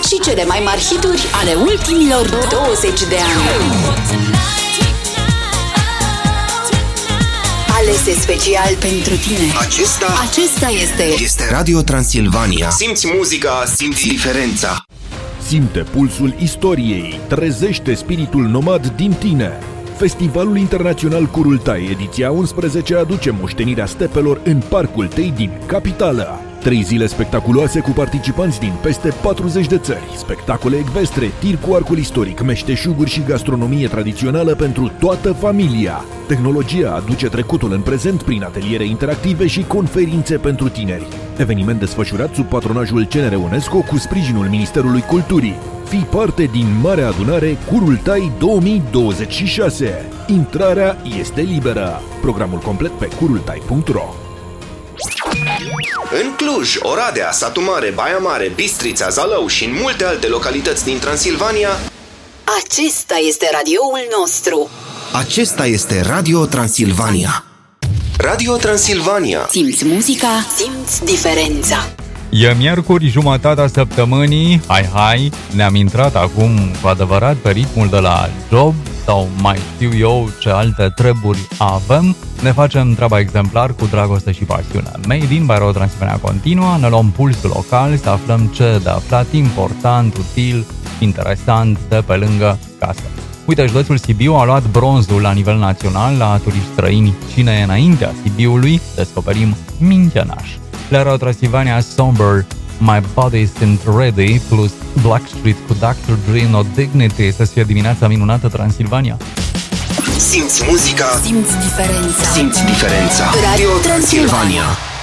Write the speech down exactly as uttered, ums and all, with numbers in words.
și cele mai mari hituri ale ultimilor douăzeci de ani. Alese special pentru tine. Acesta, Acesta este este Radio Transilvania. Simți muzica, simți diferența. Simte pulsul istoriei, trezește spiritul nomad din tine. Festivalul Internațional Kurultai, ediția unsprezece, aduce moștenirea stepelor în parcul tăi din capitală. Trei zile spectaculoase cu participanți din peste patruzeci de țări, spectacole ecvestre, tir cu arcul istoric, meșteșuguri și gastronomie tradițională pentru toată familia. Tehnologia aduce trecutul în prezent prin ateliere interactive și conferințe pentru tineri. Eveniment desfășurat sub patronajul C N R UNESCO cu sprijinul Ministerului Culturii. Fii parte din Marea Adunare Kurultai două mii douăzeci și șase. Intrarea este liberă. Programul complet pe kurultai punct ro. În Cluj, Oradea, Satu Mare, Baia Mare, Bistrița, Zalău și în multe alte localități din Transilvania, Acesta este radioul nostru. acesta este Radio Transilvania. Radio Transilvania. Simți muzica, simți diferența. E miercuri, jumătatea săptămânii, hai hai, ne-am intrat acum cu adevărat pe ritmul de la job sau mai știu eu ce alte treburi avem. Ne facem treaba exemplar cu dragoste și pasiune. Made in by Radio Transilvania continuă, ne luăm pulsul local, să aflăm ce de aflat important, util, interesant de pe lângă casă. Uite, județul Sibiu a luat bronzul la nivel național la turiști străini. Cine e înaintea Sibiului? Descoperim Mintenaș. La Radio Transilvania, Somber, My Body Isn't Ready, plus Blackstreet cu doctor Dre, No Dignity. Să fie dimineața minunată, Transilvania. Simți muzica, Simți diferența. simți diferența. Radio Transilvania.